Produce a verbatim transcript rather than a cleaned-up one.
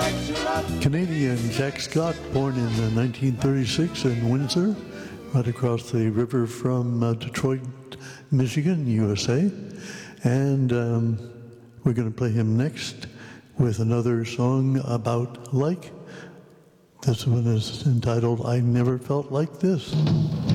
Canadian Jack Scott, born in nineteen thirty-six in Windsor, right across the river from uh, Detroit, Michigan, U S A. And um, we're going to play him next with another song about like. This one is entitled I Never Felt Like This.